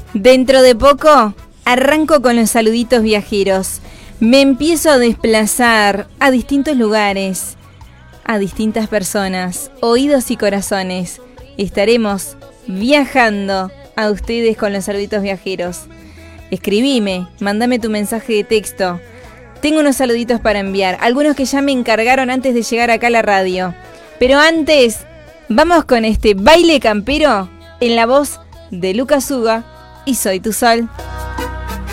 Dentro de poco arranco con los saluditos viajeros. Me empiezo a desplazar a distintos lugares, a distintas personas, oídos y corazones. Estaremos viajando a ustedes con los saluditos viajeros. Escribime, mandame tu mensaje de texto. Tengo unos saluditos para enviar, algunos que ya me encargaron antes de llegar acá a la radio. Pero antes, vamos con este baile campero en la voz de Lucas Uga y Soy tu Sol.